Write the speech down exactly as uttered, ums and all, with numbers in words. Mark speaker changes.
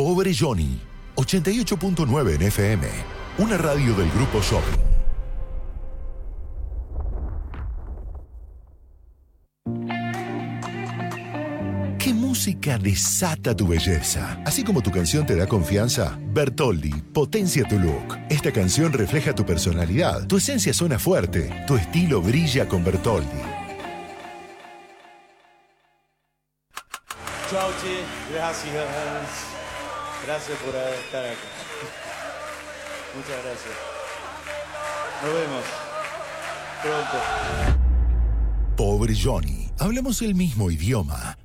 Speaker 1: Pobre Johnny, ochenta y ocho punto nueve en F M, una radio del Grupo Shopping. ¿Qué música desata tu belleza? Así como tu canción te da confianza, Bertoldi potencia tu look. Esta canción refleja tu personalidad, tu esencia suena fuerte, tu estilo brilla con Bertoldi.
Speaker 2: Chao, che. Gracias. Gracias por estar acá. Muchas gracias. Nos vemos pronto.
Speaker 1: Pobre Johnny, hablamos el mismo idioma.